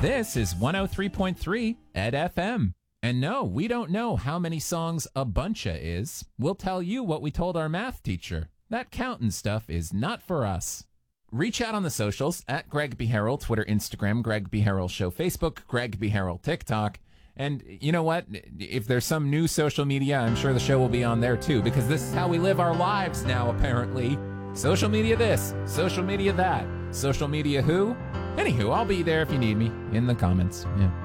This is 103.3 Ed FM. And no, we don't know how many songs a buncha is. We'll tell you what we told our math teacher. That counting stuff is not for us. Reach out on the socials at Greg B. Harrell, Twitter, Instagram, Greg B. Harrell Show, Facebook, Greg B. Harrell, TikTok. And you know what? If there's some new social media, I'm sure the show will be on there too, because this is how we live our lives now, apparently. Social media this, social media that, social media who? Anywho, I'll be there if you need me in the comments. Yeah.